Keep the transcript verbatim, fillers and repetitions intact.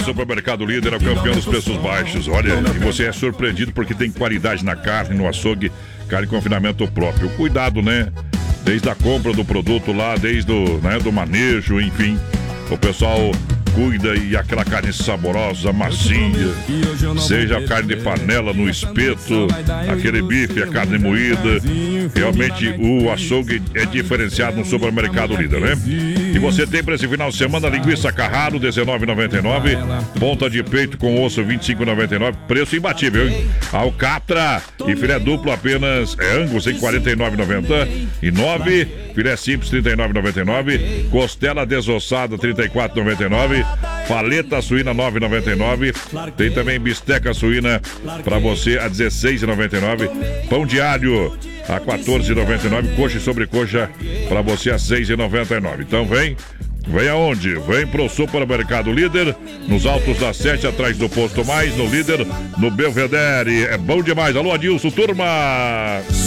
Supermercado Líder é o campeão dos preços baixos. Olha, e você é surpreendido porque tem qualidade na carne, no açougue, carne de confinamento próprio. Cuidado, né? Desde a compra do produto lá, desde o, né, do manejo, enfim. O pessoal cuida e aquela carne saborosa, macia, seja a carne de panela no espeto, aquele bife, a carne moída. Realmente o açougue é diferenciado no Supermercado Líder, né? E você tem para esse final de semana linguiça Carraro, dezenove reais e noventa e nove centavos, ponta de peito com osso, vinte e cinco reais e noventa e nove centavos, preço imbatível, hein? Alcatra e filé duplo apenas é Angus em quarenta e nove reais e noventa e nove centavos, filé simples trinta e nove reais e noventa e nove centavos, costela desossada trinta e quatro reais e noventa e nove centavos, paleta suína nove reais e noventa e nove centavos, tem também bisteca suína para você a dezesseis reais e noventa e nove centavos, pão de alho a quatorze reais e noventa e nove centavos, coxa e sobrecoxa para você a seis reais e noventa e nove centavos. Então vem, vem aonde? Vem pro Supermercado Líder, nos Altos da Sete, atrás do Posto Mais, no Líder, no Belvedere. É bom demais. Alô, Adilson, turma!